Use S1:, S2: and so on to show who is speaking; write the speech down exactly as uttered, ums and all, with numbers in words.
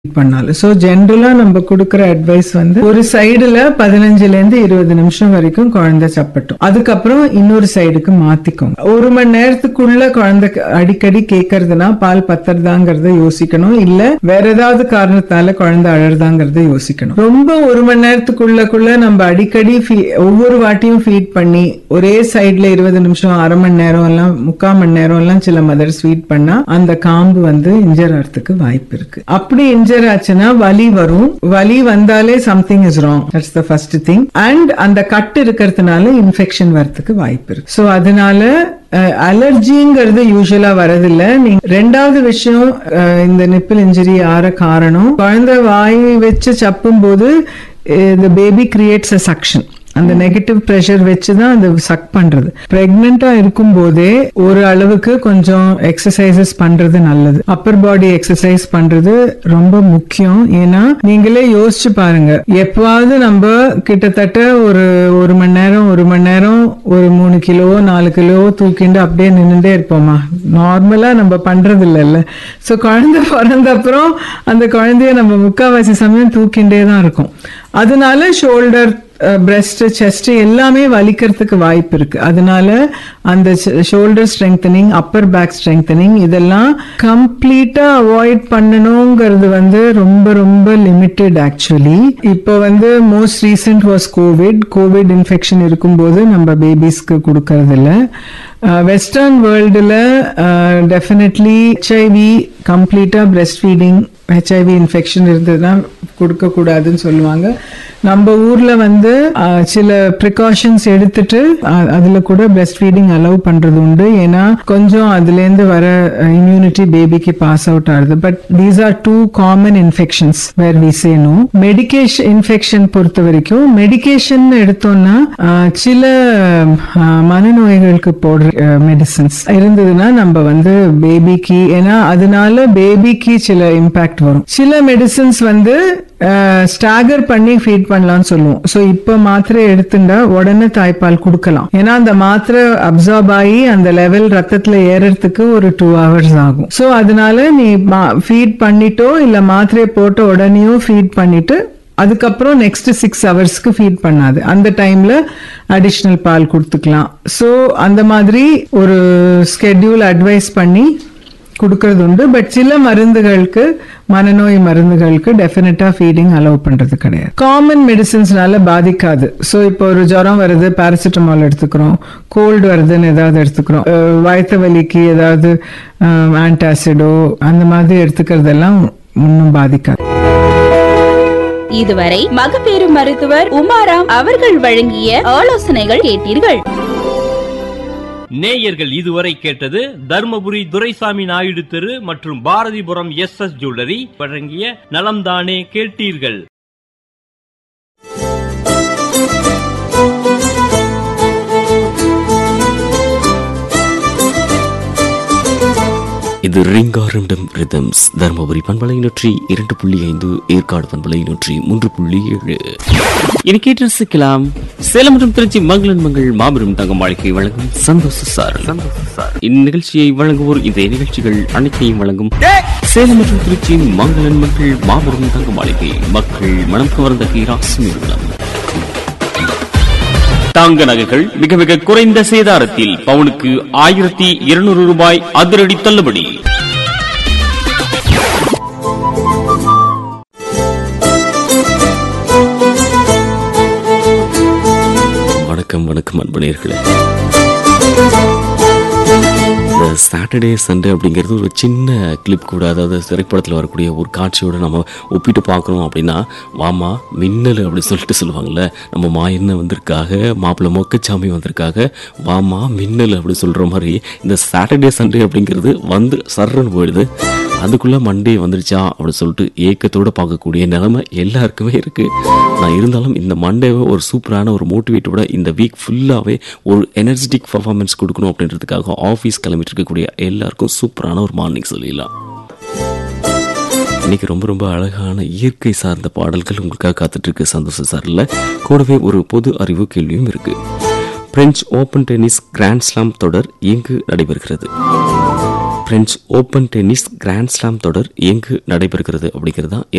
S1: பண்ணாலும். ஸோ ஜென்ரலா நம்ம கொடுக்குற அட்வைஸ் வந்து ஒரு சைடுல பதினஞ்சுல இருந்து இருபது நிமிஷம் வரைக்கும் குழந்தை சப்பட்டும், அதுக்கப்புறம் இன்னொரு சைடுக்கு மாத்திக்கோங்க. ஒரு மணி நேரத்துக்குள்ள குழந்தை அடிக்கடி கேட்கறதுனா பால் பத்துறதாங்கிறத யோசிக்கணும், இல்ல வேற ஏதாவது காரணத்தால குழந்தை அழறதாங்கிறத யோசிக்கணும். ரொம்ப ஒரு மணி நேரத்துக்குள்ளக்குள்ள நம்ம அடிக்கடி ஒவ்வொரு வாட்டியும் ஃபீட் பண்ணி ஒரே சைட்ல இருபது நிமிஷம் அரை மணி நேரம் எல்லாம் முக்கால் மணி நேரம் எல்லாம் சில மதர்ஸ் ஃபீட் பண்ணா அந்த காம்பு வந்து இன்ஜர் ஆகிறதுக்கு வாய்ப்பு இருக்கு. அப்படி இன்ஜர் ஆச்சுன்னா வலி வரும். வலி வந்தாலே something is wrong, that's the first thing. And அந்த கட் இருக்கிறதுனால இன்ஃபெக்ஷன் வரதுக்கு வாய்ப்பு இருக்கு. ஸோ அதனால அலர்ஜிங்கிறது யூஸ்வலா வரதில்லை. நீங்க ரெண்டாவது விஷயம், இந்த நிப்பிள் இன்ஜுரி ஆற காரணம் குழந்தை வாய் வச்சு சப்பும் போது the baby creates a suction. அந்த நெகட்டிவ் ப்ரெஷர் வச்சுதான் அது சக் பண்றது. பிரெக்னெண்டா இருக்கும் போதே ஒரு அளவுக்கு கொஞ்சம் எக்ஸசைசஸ் பண்றது நல்லது. அப்பர் பாடி எக்ஸசைஸ் பண்றது ரொம்ப முக்கியம். ஏன்னா நீங்களே யோசிச்சு பாருங்க, எப்பவாவது நம்ம கிட்டத்தட்ட ஒரு ஒரு மணி நேரம் ஒரு மணி நேரம் ஒரு மூணு கிலோவோ நாலு கிலோவோ தூக்கிண்டு அப்படியே நின்றுட்டே இருப்போமா? நார்மலா நம்ம பண்றது இல்லைல்ல. ஸோ குழந்தை பிறந்த அப்புறம் அந்த குழந்தைய நம்ம முக்காவாசி சமயம் தூக்கிண்டே தான் இருக்கும். அதனால ஷோல்டர், பிரெஸ்ட், செஸ்ட் எல்லாமே வலிக்கிறதுக்கு வாய்ப்பு இருக்கு. அதனால அந்த shoulder strengthening, Appar back strengthening இதெல்லாம் கம்ப்ளீட்டா அவாய்ட் பண்ணணுங்கிறது வந்து ரொம்ப ரொம்ப லிமிட்டட் ஆக்சுவலி. இப்போ வந்து most recent was Covid. Covid infection இருக்கும்போது நம்ம பேபிஸ்க்கு கொடுக்கறது இல்லை. வெஸ்டர்ன் வேர்ல்டுல டெஃபினெட்லி ஹெச்ஐவி கம்ப்ளீட்டா பிரெஸ்ட் ஃபீடிங், ஹெச்ஐவி இன்ஃபெக்ஷன் இருந்ததுன்னா கொடுக்க கூடாதுன்னு சொல்லுவாங்க. நம்ம ஊர்ல வந்து சில ப்ரிகாஷன்ஸ் எடுத்துட்டு அதுல கூட பிரெஸ்ட் ஃபீடிங் அலோவ் பண்றது உண்டு. ஏன்னா கொஞ்சம் அதுல இருந்து வர இம்யூனிட்டி பேபிக்கு பாஸ் அவுட் ஆகுது. But these are two common infections where we say no. Medication infection பொறுத்த வரைக்கும் மெடிகேஷன் எடுத்தோம்னா சில மனநோய்களுக்கு போடுற மெடிசன்ஸ் இருந்ததுன்னா நம்ம வந்து பேபிக்கு, ஏன்னா அதனால பேபிக்கு சில இம்பாக்ட் வரும். சில மெடிசன்ஸ் வந்து ஸ்டாகர் பண்ணி ஃபீட் பண்ணலாம்னு சொல்லுவோம். ஸோ இப்போ மாத்திரை எடுத்துட்டா உடனே தாய்ப்பால் கொடுக்கலாம். ஏன்னா அந்த மாத்திரை அப்சார்ப் ஆகி அந்த லெவல் ரத்தத்துல ஏறறதுக்கு ஒரு டூ ஹவர்ஸ் ஆகும். ஸோ அதனால நீ ஃபீட் பண்ணிட்டோ இல்ல மாத்திரையை போட்ட உடனேயோ ஃபீட் பண்ணிட்டு அதுக்கப்புறம் நெக்ஸ்ட் சிக்ஸ் ஹவர்ஸ்க்கு ஃபீட் பண்ணாது. அந்த டைம்ல அடிஷனல் பால் கொடுத்துக்கலாம். ஸோ அந்த மாதிரி ஒரு ஸ்கெட்யூல் அட்வைஸ் பண்ணி கொடுக்கறது உண்டு. பட் சில மருந்துகளுக்கு, மனநோய் மருந்துகளுக்கு டெஃபினட்டா ஃபீடிங் அலோவ் பண்றது கிடையாது. காமன் மெடிசின்ஸ்னால பாதிக்காது. ஸோ இப்போ ஒரு ஜுரம் வருது, பாராசிட்டமால் எடுத்துக்கிறோம். கோல்டு வருதுன்னு ஏதாவது எடுத்துக்கிறோம். வயிற்று வலிக்கு ஏதாவது ஆன்டாசிடோ அந்த மாதிரி எடுத்துக்கிறதெல்லாம் ஒன்றும் பாதிக்காது.
S2: இதுவரை மகப்பேறு மருத்துவர் உமாராம் அவர்கள் வழங்கிய ஆலோசனைகள் கேட்டீர்கள்.
S3: நேயர்கள் இதுவரை கேட்டது தர்மபுரி துரைசாமி நாயுடு தெரு மற்றும் பாரதிபுரம் எஸ் எஸ் ஜுவல்லரி வழங்கிய நலம்தானே கேட்டீர்கள்.
S4: இது ரிங்காரண்டம் ரிதம்ஸ் தர்மபுரி பண்பலை நூற்றி இரண்டு புள்ளி ஐந்து, ஏற்காடு பண்பலை நூற்றி மூன்று புள்ளி ஏழு. இனி கேட்டு ரசிக்கலாம் சேலம் மற்றும் திருச்சி மங்களன் மங்கள் மாபெரும் தங்க மாளிகை வழங்கும் சந்தோஷ சார். இந்நிகழ்ச்சியை வழங்குவோர் இந்த நிகழ்ச்சிகள் அனைத்தையும் வழங்கும் சேலம் மற்றும் திருச்சி மங்களன் மங்கள் மாபெரும் தங்க மாளிகை. மக்கள் மனம் கவர்ந்த ஹீராஸ் நிறுவனம். தங்க நகைகள் மிக மிக குறைந்த சேதாரத்தில் பவுனுக்கு ஆயிரத்தி இருநூறு ரூபாய் அதிரடி தள்ளுபடி. வணக்கம் வணக்கம் அன்பு நேயர்களே. சாட்டர்டே சண்டே அப்படிங்கிறது ஒரு சின்ன கிளிப் கூட, அதாவது திரைப்படத்தில் வரக்கூடிய ஒரு காட்சியோட நம்ம ஒப்பிட்டு பார்க்குறோம் அப்படின்னா, வாமா மின்னல் அப்படி சொல்லிட்டு சொல்லுவாங்கள்ல, நம்ம மாயன்னு வந்திருக்காக, மாப்பிள்ளை மொக்கச்சாமி வந்திருக்காக, வாமா மின்னல் அப்படி சொல்கிற மாதிரி இந்த சாட்டர்டே சண்டே அப்படிங்கிறது வந்து சர்றன்னு போயிடுது. அதுக்குள்ளே மண்டே வந்துடுச்சா அப்படின்னு சொல்லிட்டு ஏக்கத்தோடு பார்க்கக்கூடிய நிலைமை எல்லாருக்குமே இருக்குது. நான் இருந்தாலும் இந்த மண்டேவை ஒரு சூப்பரான ஒரு மோட்டிவேட்டோட இந்த வீக் ஃபுல்லாகவே ஒரு எனர்ஜெட்டிக் பர்ஃபார்மன்ஸ் கொடுக்கணும் அப்படின்றதுக்காக ஆஃபீஸ் கிளம்பிட்டு இருக்கக்கூடிய எல்லாருக்கும் சூப்பரான ஒரு மார்னிங் சொல்லிடலாம். இன்னைக்கு ரொம்ப ரொம்ப அழகான இயற்கை சார்ந்த பாடல்கள் உங்களுக்காக காத்துட்டு இருக்கு சந்தோஷ சார்ல. கூடவே ஒரு பொது அறிவு கேள்வியும் இருக்கு. French open tennis grand slam தொடர் எங்கு நடைபெறுகிறது? French open tennis grand slam தொடர் எங்கு நடைபெறுகிறது அப்படிங்கிறது தான்